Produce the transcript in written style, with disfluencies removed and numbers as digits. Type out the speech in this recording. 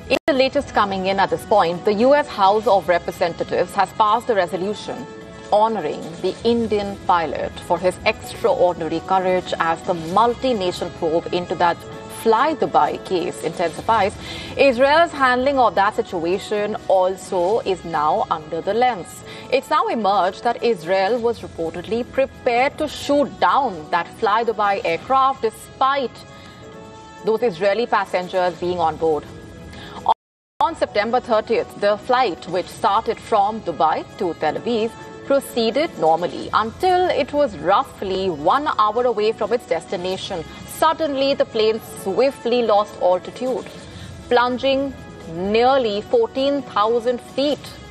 In the latest coming in at this point, the U.S. House of Representatives has passed a resolution honoring the Indian pilot for his extraordinary courage as the multi-nation probe into that Fly Dubai case intensifies. Israel's handling of that situation also is now under the lens. It's now emerged that Israel was reportedly prepared to shoot down that Fly Dubai aircraft despite those Israeli passengers being on board. On September 30th, the flight, which started from Dubai to Tel Aviv, proceeded normally until it was roughly 1 hour away from its destination. Suddenly, the plane swiftly lost altitude, plunging nearly 14,000 feet